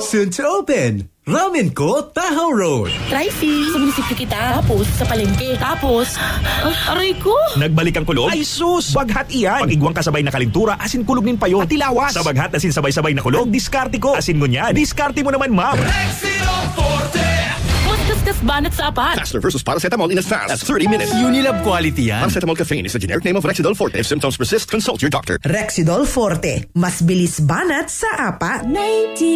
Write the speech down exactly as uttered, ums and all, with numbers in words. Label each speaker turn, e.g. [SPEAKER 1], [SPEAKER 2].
[SPEAKER 1] Soon to open. Ramen ko, Tahoe Road.
[SPEAKER 2] Trifie, sa munisipyo kita. Tapos, sa palengke. Tapos, ah, aray ko.
[SPEAKER 3] Nagbalik ang kulog? Ay sus! Baghat iyan. Pag-igwang kasabay na kalintura, asin kulog nin payo. At ilawas. Sa baghat asin sabay-sabay na kulog, diskarte ko. Asin ngunyan. Diskarte mo naman, ma'am.
[SPEAKER 4] Rexidol Forte.
[SPEAKER 2] Mas kaskas banat sa apat.
[SPEAKER 5] Faster versus paracetamol in as fast as thirty minutes.
[SPEAKER 1] Unilab quality yan.
[SPEAKER 5] Paracetamol caffeine is the generic name of Rexidol Forte. If symptoms persist, consult your doctor.
[SPEAKER 6] Rexidol Forte. Mas bilis banat sa apa.
[SPEAKER 7] ninety